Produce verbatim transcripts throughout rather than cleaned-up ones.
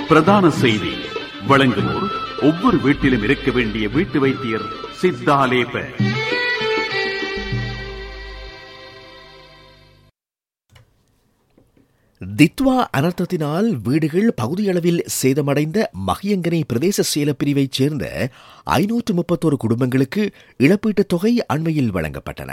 பிரதான செய்தி வழங்குவோர் ஒவ்வொரு வீட்டிலும் இருக்க வேண்டிய வீட்டு வைத்தியர் சித்தாலேப. தித்வா அனர்த்தத்தினால் வீடுகள் பகுதியளவில் சேதமடைந்த மகியங்கனை பிரதேச செயல பிரிவைச் சேர்ந்த ஐநூற்று முப்பத்தோரு குடும்பங்களுக்கு இழப்பீட்டுத் தொகை அண்மையில் வழங்கப்பட்டன.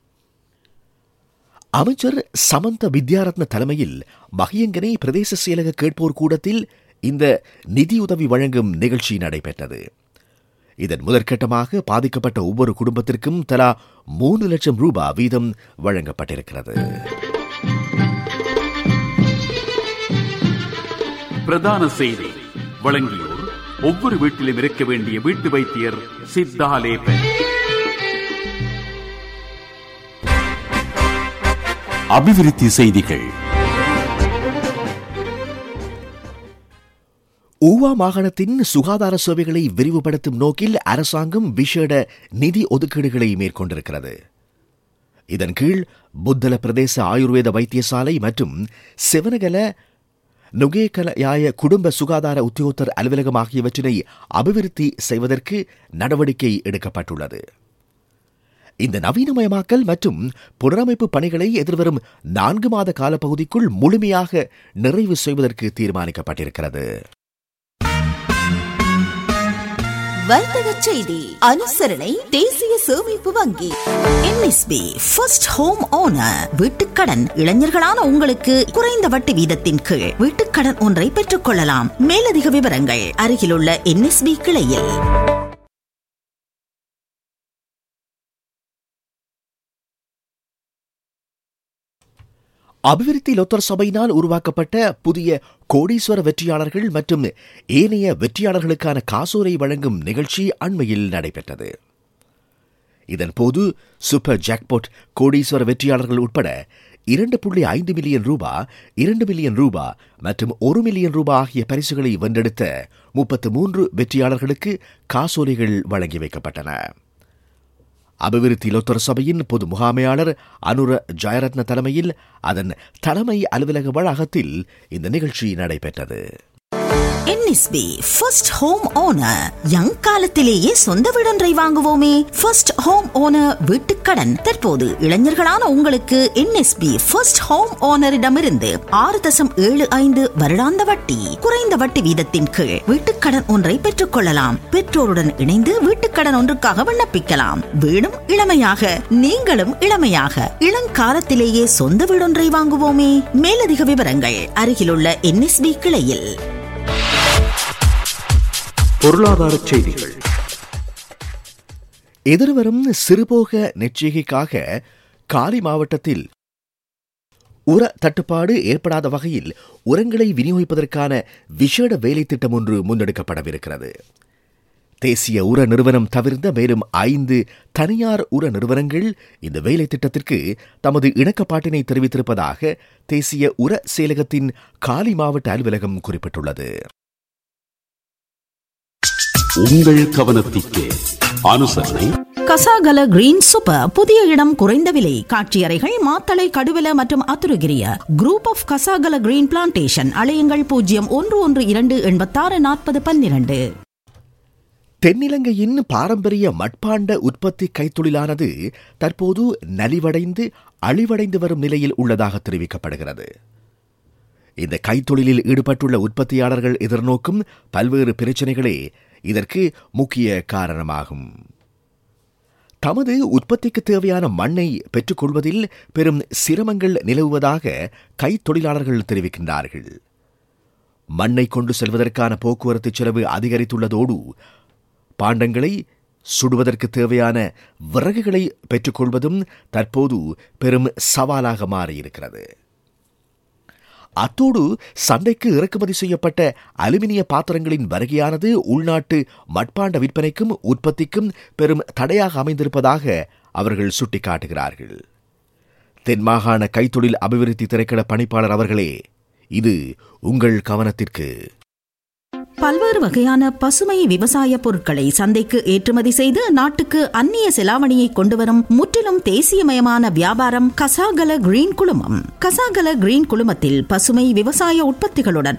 அமைச்சர் சமந்த வித்யாரத்ன தலைமையில் மகியங்கனை பிரதேச செயலக கேட்போர் கூடத்தில் இந்த நிதியுதவி வழங்கும் நிகழ்ச்சி நடைபெற்றது. இதன் முதற்கட்டமாக பாதிக்கப்பட்ட ஒவ்வொரு குடும்பத்திற்கும் தலா மூன்று லட்சம் ரூபாய் வீதம் வழங்கப்பட்டிருக்கிறது. பிரதான செய்தி வழங்கியோர் ஒவ்வொரு வீட்டிலும் இருக்க வேண்டிய வீட்டு வைத்தியர் சித்தாலேப. அபிவிருத்தி செய்திகள். ஊவா மாகாணத்தின் சுகாதார சேவைகளை விரிவுபடுத்தும் நோக்கில் அரசாங்கம் விசேட நிதி ஒதுக்கீடுகளை மேற்கொண்டிருக்கிறது. இதன் கீழ் புத்தள பிரதேச ஆயுர்வேத வைத்தியசாலை மற்றும் செவனகல நுகேகலயாய குடும்ப சுகாதார உத்தியோகத்தர் அலுவலகம் ஆகியவற்றினை அபிவிருத்தி செய்வதற்கு நடவடிக்கை எடுக்கப்பட்டுள்ளது. இந்த நவீனமயமாக்கல் மற்றும் புனரமைப்பு பணிகளை எதிர்வரும் நான்கு மாத காலப்பகுதிக்குள் முழுமையாக நிறைவு செய்வதற்கு தீர்மானிக்கப்பட்டிருக்கிறது. வர்த்தக செய்தி அனுசரணை தேசிய சேமிப்பு வங்கி. என்எஸ்பி ஃபர்ஸ்ட் ஹோம் ஓனர் வீட்டுக்கடன் இளைஞர்களான உங்களுக்கு குறைந்த வட்டி வீதத்தின் கீழ் வீட்டுக்கடன் ஒன்றை பெற்றுக் கொள்ளலாம். மேலதிக விவரங்கள் அருகிலுள்ள என்எஸ்பி கிளையில். அபிவிருத்தி லொத்தர் சபையினால் உருவாக்கப்பட்ட புதிய கோடீஸ்வர வெற்றியாளர்கள் மற்றும் ஏனைய வெற்றியாளர்களுக்கான காசோலை வழங்கும் நிகழ்ச்சி அண்மையில் நடைபெற்றது. இதன்போது சூப்பர் ஜாக்பாட் கோடீஸ்வர வெற்றியாளர்கள் உட்பட இரண்டு புள்ளி ஐந்து மில்லியன் ரூபாய், இரண்டு மில்லியன் ரூபாய் மற்றும் ஒரு மில்லியன் ரூபாய் ஆகிய பரிசுகளை வென்றெடுத்த முப்பத்து மூன்று வெற்றியாளர்களுக்கு காசோலைகள் வழங்கி வைக்கப்பட்டன. அபிவிருத்தி லொத்தர் சபையின் பொது முகாமையாளர் அனுர ஜெயரத்ன தலைமையில் அதன் தலைமை அலுவலக வளாகத்தில் இந்த நிகழ்ச்சி நடைபெற்றது. NSP first home owner young காலத்திலேயே சொந்த வீடொன்றை வாங்குவோமே. ஃபர்ஸ்ட் ஹோம் ஓனர் வீட்டுக்கடன் தற்போது இளைஞர்களான உங்களுக்கு என்எஸ்பி ஃபர்ஸ்ட் ஹோம் ஓனரிடமிருந்து ஆறு தசம் ஏழு ஐந்து வருடாந்த வட்டி குறைந்த வட்டி வீதத்தின் கீழ் வீட்டுக்கடன் ஒன்றை பெற்றுக் கொள்ளலாம். பெற்றோருடன் இணைந்து வீட்டுக்கடன் ஒன்றுக்காக விண்ணப்பிக்கலாம். வீடும் இளமையாக நீங்களும் இளமையாக இளங்காலத்திலேயே சொந்த வீடொன்றை வாங்குவோமே. மேலதிக விவரங்கள் அருகிலுள்ள என்எஸ்பி கிளையில். பொருளாதார செய்திகள். எதிர்வரும் சிறுபோக நெச்சரிக்கைக்காக காலி மாவட்டத்தில் உர தட்டுப்பாடு ஏற்படாத வகையில் உரங்களை விநியோகிப்பதற்கான விசேட வேலை திட்டம் ஒன்று முன்னெடுக்கப்படவிருக்கிறது. தேசிய உர நிறுவனம் தவிர்த்த மேலும் ஐந்து தனியார் உர நிறுவனங்கள் இந்த வேலை திட்டத்திற்கு தமது இணக்கப்பாட்டினை தெரிவித்திருப்பதாக தேசிய உர செயலகத்தின் காலி மாவட்ட அலுவலகம் குறிப்பிட்டுள்ளது. உங்கள் கவனத்திற்கு அனுசரணை கசாகல கிரீன் சூப்பர் புதிய இடம் குறைந்த விலை காட்சியறைகள் மாத்தளை கடுவல மற்றும் Athurugiriya group of Kasagala green plantation. அலையுங்கள் பூஜ்ஜியம் ஒன்று ஒன்று இரண்டு எண்பத்தாறு நாற்பது பன்னிரண்டு. தென்னிலங்கையின் பாரம்பரிய மட்பாண்ட உற்பத்தி கைத்தொழிலானது தற்போது நலிவடைந்து அழிவடைந்து வரும் நிலையில் உள்ளதாக தெரிவிக்கப்படுகிறது. இந்த கைத்தொழிலில் ஈடுபட்டுள்ள உற்பத்தியாளர்கள் எதிர்நோக்கும் பல்வேறு பிரச்சினைகளே இதற்கு முக்கிய காரணமாகும். தமது உற்பத்திக்கு தேவையான மண்ணை பெற்றுக்கொள்வதில் பெரும் சிரமங்கள் நிலவுவதாக கைத்தொழிலாளர்கள் தெரிவிக்கின்றார்கள். மண்ணை கொண்டு செல்வதற்கான போக்குவரத்து செலவு அதிகரித்துள்ளதோடு பாண்டங்களை சுடுவதற்கு தேவையான விறகுகளை பெற்றுக்கொள்வதும் தற்போது பெரும் சவாலாக மாறியிருக்கிறது. அத்தோடு சந்தைக்கு இறக்குமதி செய்யப்பட்ட அலுமினிய பாத்திரங்களின் வருகையானது உள்நாட்டு மட்பாண்ட விற்பனைக்கும் உற்பத்திக்கும் பெரும் தடையாக அமைந்திருப்பதாக அவர்கள் சுட்டிக்காட்டுகிறார்கள். தென்மாகாண கைத்தொழில் அபிவிருத்தி திரைக்கள பணிப்பாளர் அவர்களே, இது உங்கள் கவனத்திற்கு. பல்வேறு வகையான பசுமை விவசாய பொருட்களை சந்தைக்கு ஏற்றுமதி செய்து நாட்டுக்கு அந்நிய செலாவணியை கொண்டுவரும் முற்றிலும் தேசியமயமான வியாபாரம் கசாகல கிரீன் குழுமம். கசாகல கிரீன் குழுமத்தில் பசுமை விவசாய உற்பத்திகளுடன்